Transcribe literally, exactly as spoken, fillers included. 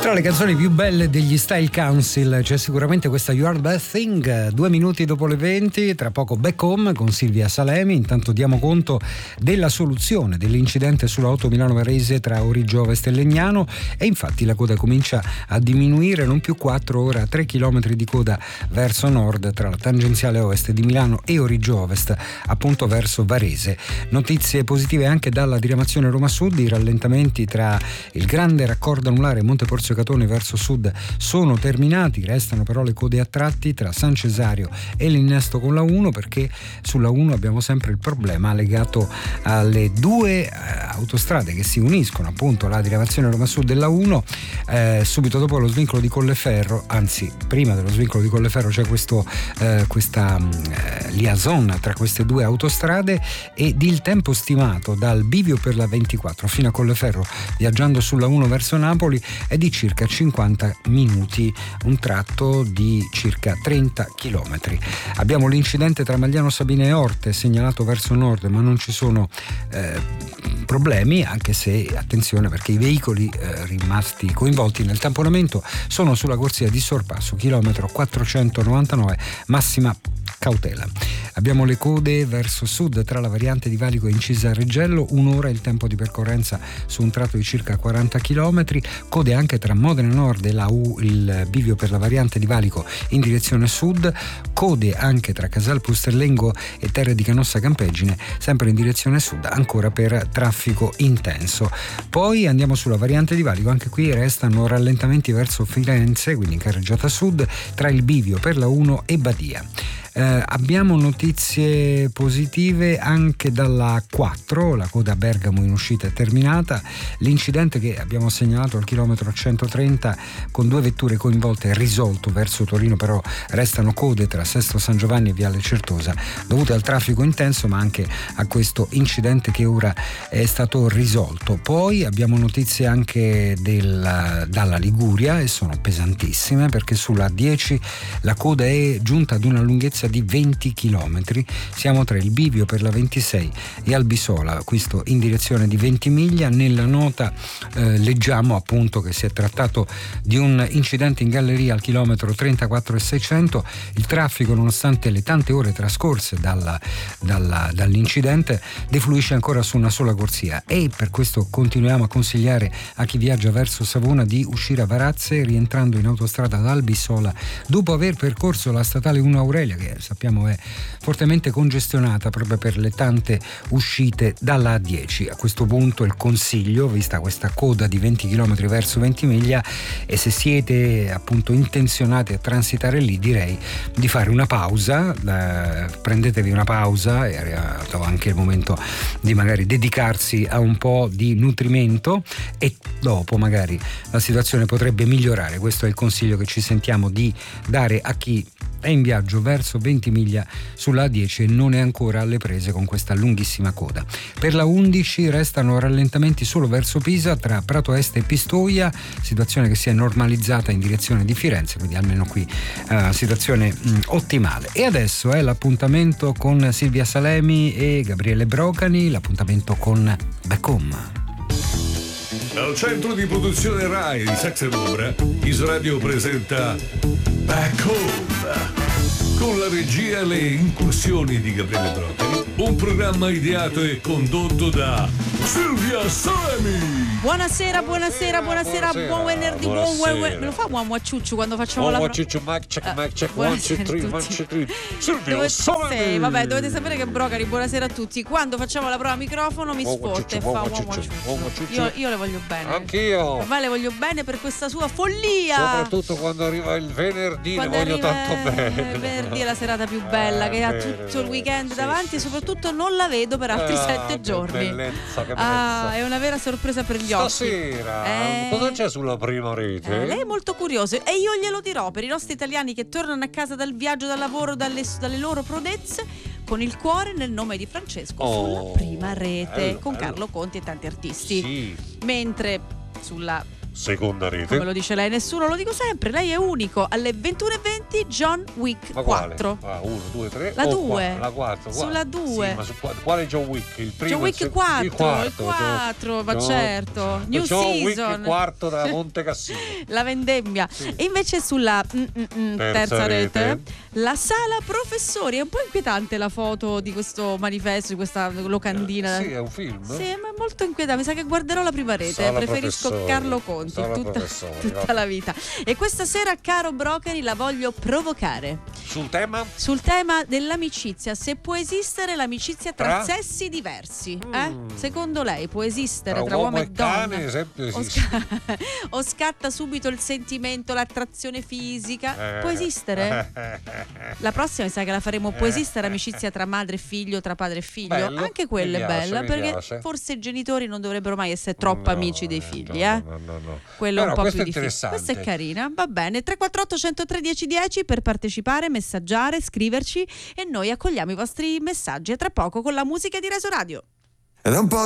Tra le canzoni più belle degli Style Council c'è sicuramente questa You Are the Best Thing. Due minuti dopo le venti, tra poco Back Home con Silvia Salemi. Intanto diamo conto della soluzione dell'incidente sull'auto Milano Varese tra Origgio Ovest e Legnano, e infatti la coda comincia a diminuire, non più quattro, ora tre chilometri di coda verso nord tra la tangenziale ovest di Milano e Origgio Ovest, appunto verso Varese. Notizie positive anche dalla diramazione Roma Sud. I rallentamenti tra il grande raccordo anulare e Monte Porzio Catone verso sud sono terminati, restano però le code a tratti tra San Cesario e l'innesto con la uno, perché sulla uno abbiamo sempre il problema legato alle due autostrade che si uniscono, appunto la diramazione Roma Sud e la uno, eh, subito dopo lo svincolo di Colleferro, anzi prima dello svincolo di Colleferro c'è questo, eh, questa eh, liaison tra queste due autostrade, ed il tempo stimato dal bivio per la ventiquattro fino a Colleferro viaggiando sulla uno verso Napoli è di circa cinquanta minuti, un tratto di circa trenta chilometri. Abbiamo l'incidente tra Magliano Sabina e Orte segnalato verso nord, ma non ci sono eh, problemi, anche se attenzione perché i veicoli eh, rimasti coinvolti nel tamponamento sono sulla corsia di sorpasso, chilometro quattrocentonovantanove, massima cautela. Abbiamo le code verso sud tra la variante di Valico e Incisa a Reggello, un'ora il tempo di percorrenza su un tratto di circa quaranta chilometri, code anche tra Modena Nord e la U, il bivio per la variante di Valico in direzione sud, code anche tra Casal Pusterlengo e Terre di Canossa Campeggine, sempre in direzione sud, ancora per traffico intenso. Poi andiamo sulla variante di Valico, anche qui restano rallentamenti verso Firenze, quindi in carreggiata sud, tra il bivio per la uno e Badia. Eh, abbiamo notizie positive anche dalla quattro, la coda Bergamo in uscita è terminata. L'incidente che abbiamo segnalato al chilometro centotrenta con due vetture coinvolte è risolto verso Torino, però restano code tra Sesto San Giovanni e Viale Certosa dovute al traffico intenso, ma anche a questo incidente che ora è stato risolto. Poi abbiamo notizie anche della, dalla Liguria, e sono pesantissime, perché sulla dieci la coda è giunta ad una lunghezza di venti chilometri, siamo tra il bivio per la ventisei e Albisola, questo in direzione di Ventimiglia. Nella nota eh, leggiamo appunto che si è trattato di un incidente in galleria al chilometro trentaquattro e seicento. Il traffico, nonostante le tante ore trascorse dalla, dalla, dall'incidente, defluisce ancora su una sola corsia, e per questo continuiamo a consigliare a chi viaggia verso Savona di uscire a Varazze rientrando in autostrada ad Albisola dopo aver percorso la statale uno Aurelia, che sappiamo è fortemente congestionata proprio per le tante uscite dalla A dieci. A questo punto il consiglio, vista questa coda di venti chilometri verso Ventimiglia, e se siete appunto intenzionati a transitare lì, direi di fare una pausa, eh, prendetevi una pausa, è arrivato anche il momento di magari dedicarsi a un po' di nutrimento, e dopo magari la situazione potrebbe migliorare. Questo è il consiglio che ci sentiamo di dare a chi è in viaggio verso Ventimiglia sulla A dieci e non è ancora alle prese con questa lunghissima coda. Per la undici restano rallentamenti solo verso Pisa tra Prato Est e Pistoia, situazione che si è normalizzata in direzione di Firenze, quindi almeno qui uh, situazione mh, ottimale. E adesso è l'appuntamento con Silvia Salemi e Gabriele Brocani, l'appuntamento con Back Home. Dal centro di produzione Rai di Saxa Rubra, Isradio presenta Back Home, con la regia e le incursioni di Gabriele Brocani, un programma ideato e condotto da Silvia Salemi. Buonasera, buonasera, buonasera, buonasera, buon venerdì, buon buon me lo fa uomo a ciucciu quando facciamo uomo la pro... ciucciu, mic check, uh, mic check, one, two, three, one, two, three. Silvia Dove... Salemi. Sì, vabbè, dovete sapere che Brocari, buonasera a tutti. Quando facciamo la prova microfono mi sfotte e fa uomo ciucciu. Io, io le voglio bene. Anch'io. Ma le voglio bene per questa sua follia. Soprattutto quando arriva il venerdì, quando le voglio tanto bene. Il venerdì è la serata più bella, eh, che ha tutto il weekend sì, davanti, sì, e soprattutto sì, non la vedo per altri ah, sette giorni. Bellezza, che bellezza. Ah, è una vera sorpresa per gli occhi. Stasera, eh, cosa c'è sulla prima rete? Eh, lei è molto curioso e io glielo dirò per i nostri italiani che tornano a casa dal viaggio, dal lavoro, dalle, dalle loro prodezze, con il cuore nel nome di Francesco, oh, sulla prima rete, bello, con bello. Carlo Conti e tanti artisti. Sì. Mentre sulla seconda rete. Come lo dice lei, nessuno, lo dico sempre, lei è unico. Alle ventuno e venti John Wick ma quattro. Ah, uno, due, tre. La oh, due. La quattro. Sulla due. Sì, ma su quale John Wick? Il primo? John Wick il quattro, il quarto, quattro, ma John, certo. New John season. Wick quarto da Monte Cassino. La vendemmia. Sì. E invece sulla mm, mm, mm, terza, Terza rete, rete. la sala professori. È un po' inquietante la foto di questo manifesto, di questa locandina. Eh, sì, è un film. Sì, ma è molto inquietante. Mi sa che guarderò la prima rete. Sala Preferisco professori. Carlo Conti Sala tutta, professori, tutta va. la vita. E questa sera, caro Brocari, la voglio provocare Sul tema? sul tema dell'amicizia. Se può esistere l'amicizia tra, Tra? sessi diversi, eh? Secondo lei può esistere Tra tra, uomo uomo e e donna? cane, esempio, O, esiste. sca- o scatta subito il sentimento, l'attrazione fisica? Può esistere? La prossima mi sa che la faremo. Può esistere amicizia tra madre e figlio, tra padre e figlio? Bello, Anche quella mi è piace, bella, mi perché piace. forse i genitori non dovrebbero mai essere troppo No, amici dei eh, figli, no, eh? no, no, no. Quello è Però un po' questo più è difficile. interessante. Questa è carina, va bene. tre quattro otto uno zero tre uno zero uno zero per partecipare, messaggiare, scriverci e noi accogliamo i vostri messaggi. A tra poco con la musica di Reso Radio. Ed è un po'